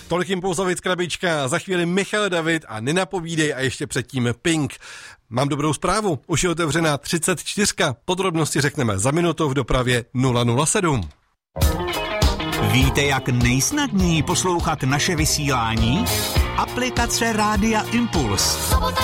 Tolik Impulzovic krabička, za chvíli Michal David a Nenapovídej a ještě předtím Pink. Mám dobrou zprávu, už je otevřená 34. Podrobnosti řekneme za minutu v dopravě 007. Víte, jak nejsnadněji poslouchat naše vysílání? Aplikace Rádia Impuls.